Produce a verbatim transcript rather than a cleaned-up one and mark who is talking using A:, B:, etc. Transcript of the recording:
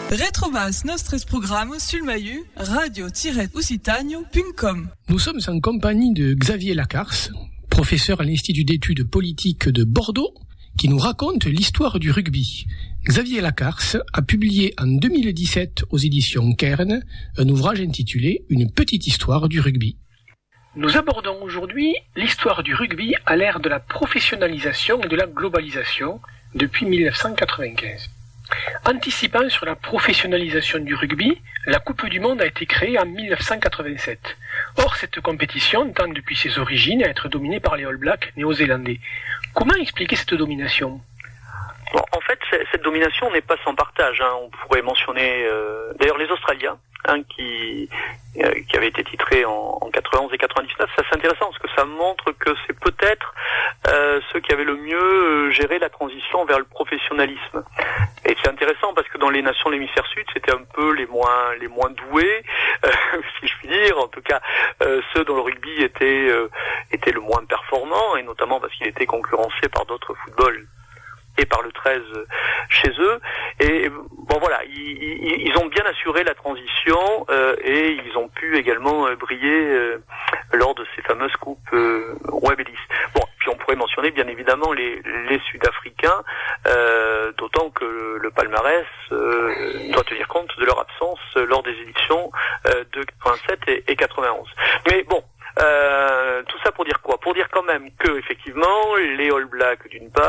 A: Retrobas nostres programmes sulmayu radio-occitano point com.
B: Nous sommes en compagnie de Xavier Lacarce, professeur à l'Institut d'études politiques de Bordeaux, qui nous raconte l'histoire du rugby. Xavier Lacarce a publié en deux mille dix-sept aux éditions Cairn un ouvrage intitulé « Une petite histoire du rugby ». Nous abordons aujourd'hui l'histoire du rugby à l'ère de la professionnalisation et de la globalisation depuis mille neuf cent quatre-vingt-quinze. Anticipant sur la professionnalisation du rugby, la Coupe du Monde a été créée en mille neuf cent quatre-vingt-sept. Or, cette compétition tend depuis ses origines à être dominée par les All Blacks néo-zélandais. Comment expliquer cette domination ?
C: Bon, en fait, cette domination n'est pas sans partage. Hein. On pourrait mentionner euh, d'ailleurs les Australiens, hein, qui euh, qui avaient été titrés en, en quatre-vingt-onze et quatre-vingt-dix-neuf. Ça, c'est intéressant parce que ça montre que c'est peut-être euh, ceux qui avaient le mieux géré la transition vers le professionnalisme. Et c'est intéressant parce que dans les nations de l'hémisphère sud, c'était un peu les moins les moins doués, euh, si je puis dire. En tout cas, euh, ceux dont le rugby était euh, était le moins performant, et notamment parce qu'il était concurrencé par d'autres footballs et par le treize chez eux. Et bon voilà, ils, ils ont bien assuré la transition euh, et ils ont pu également euh, briller euh, lors de ces fameuses coupes euh, Webb Ellis. Bon, puis on pourrait mentionner bien évidemment les, les Sud-Africains, euh, d'autant que le, le palmarès euh, doit tenir compte de leur absence lors des éditions euh, de quatre-vingt-sept et, et quatre-vingt-onze. Mais bon, euh, tout ça pour dire quoi ? Pour dire quand même que effectivement les All Blacks d'une part,